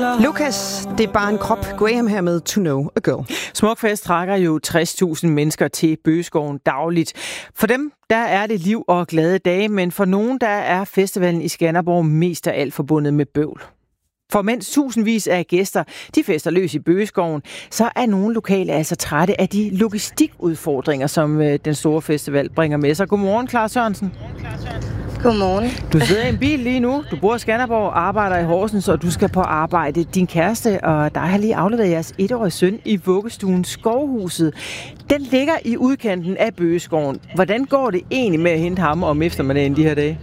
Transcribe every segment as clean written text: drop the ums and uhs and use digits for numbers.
Lukas, det er bare en krop. Graham her med To Know a Girl. Smukfest trækker jo 60.000 mennesker til Bøgeskoven dagligt. For dem, der er det liv og glade dage, men for nogen, der er festivalen i Skanderborg mest af alt forbundet med bøvl. For mens tusindvis af gæster, de fester løs i Bøgeskoven, så er nogle lokale altså trætte af de logistikudfordringer, som den store festival bringer med sig. Godmorgen, Clara Sørensen. Godmorgen. Du sidder i en bil lige nu. Du bor i Skanderborg, arbejder i Horsens, og du skal på arbejde. Din kæreste og dig har lige afleveret jeres 1-årige søn i vuggestuen Skovhuset. Den ligger i udkanten af Bøgeskoven. Hvordan går det egentlig med at hente ham om eftermiddagen de her dage?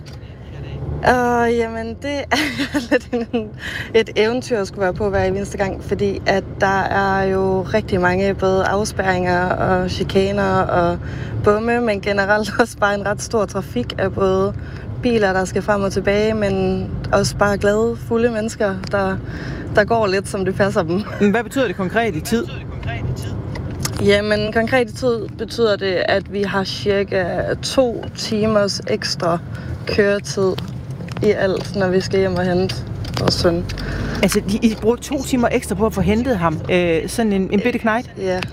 Jamen, det er lidt et eventyr at skulle være på hver eneste gang, fordi at der er jo rigtig mange både afspærringer og chikaner og bomme, men generelt også bare en ret stor trafik af både biler, der skal frem og tilbage, men også bare glade, fulde mennesker, der går lidt, som det passer dem. Hvad betyder det konkret i tid? Jamen, konkret i tid betyder det, at vi har cirka 2 timers ekstra køretid i alt, når vi skal hjem og hente vores søn. Altså, I bruger 2 timer ekstra på at få hentet ham? Sådan en bitte knejt?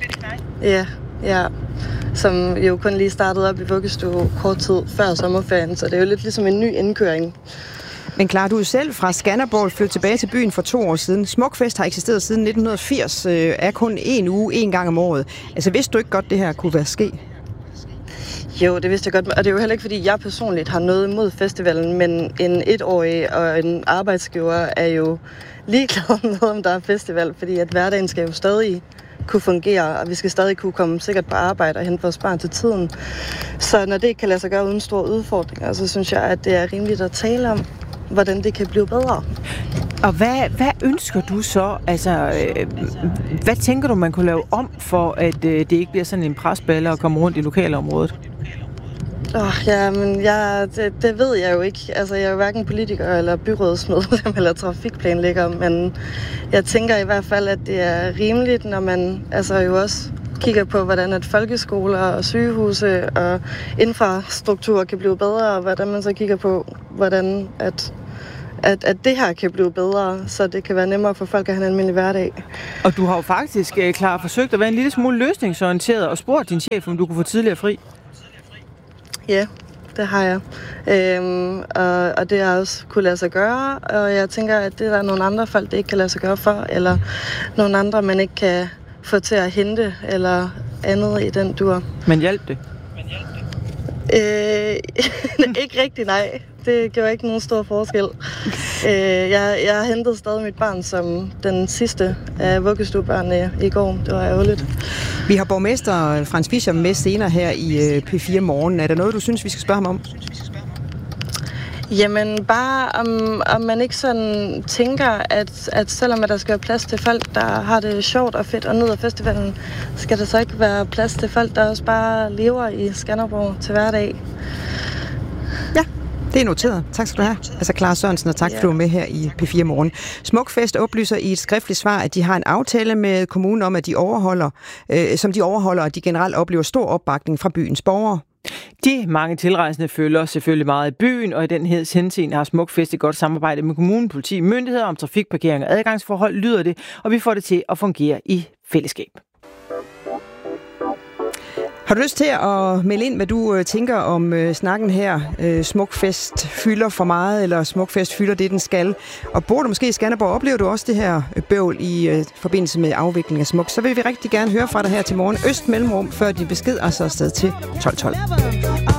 Ja. Som jo kun lige startede op i vuggestue kort tid før sommerferien, så det er jo lidt ligesom en ny indkøring. Men Clara, du er selv fra Skanderborg flyttet tilbage til byen for 2 år siden. Smukfest har eksisteret siden 1980, er kun 1 uge, 1 gang om året. Altså, vidste du ikke godt, det her kunne være ske? Jo, det vidste jeg godt, og det er jo heller ikke, fordi jeg personligt har noget imod festivalen, men en 1-årig og en arbejdsgiver er jo ligeglad med, om der er festival, fordi at hverdagen skal jo stadig kunne fungere, og vi skal stadig kunne komme sikkert på arbejde og hente vores barn til tiden. Så når det ikke kan lade sig gøre uden store udfordringer, så synes jeg, at det er rimeligt at tale om, hvordan det kan blive bedre. Og hvad ønsker du så? Altså, hvad tænker du, man kunne lave om, for at det ikke bliver sådan en presballe at komme rundt i lokalområdet? Det ved jeg jo ikke. Altså, jeg er jo hverken politiker eller byrådsmedlem eller trafikplanlægger, men jeg tænker i hvert fald, at det er rimeligt, når man altså jo også kigger på, hvordan at folkeskoler og sygehuse og infrastruktur kan blive bedre, og hvordan man så kigger på, hvordan at det her kan blive bedre, så det kan være nemmere for folk at have en almindelig hverdag. Og du har jo faktisk, Clara, forsøgt at være en lille smule løsningsorienteret og spurgt din chef, om du kunne få tidligere fri. Ja, det har jeg. Og det har også kunne lade sig gøre, og jeg tænker, at det er der nogle andre folk, det ikke kan lade sig gøre for, eller nogle andre, man ikke kan få til at hente, eller andet i den dur. Men hjalp det? Ikke rigtig, nej. Det gjorde ikke nogen stor forskel. Jeg hentede stadig mit barn som den sidste af vuggestuebørnene i går. Det var ærgerligt. Vi har borgmester Frans Fischer med senere her i P4 Morgen. Er der noget, du synes, vi skal spørge ham om? Jamen bare om man ikke sådan tænker, at selvom der skal være plads til folk, der har det sjovt og fedt og nyder festivalen, skal der så ikke være plads til folk, der også bare lever i Skanderborg til hverdag. Ja, det er noteret. Tak skal du have. Altså Clara Sørensen, og tak for du er med her i P4 Morgen. Smukfest oplyser i et skriftligt svar, at de har en aftale med kommunen om, at de overholder, og de generelt oplever stor opbakning fra byens borgere. De mange tilrejsende følger selvfølgelig meget i byen, og i den henseende har Smukfest et godt samarbejde med kommunen, politi, myndigheder om trafikparkering og adgangsforhold, lyder det, og vi får det til at fungere i fællesskab. Har du lyst til at melde ind, hvad du tænker om snakken her? Smukfest fylder for meget, eller Smukfest fylder det, den skal? Og bor du måske i Skanderborg, oplever du også det her bøvl i forbindelse med afvikling af Smuk? Så vil vi rigtig gerne høre fra dig her til morgen. Øst mellemrum, før de besked, og så afsted til 12:12.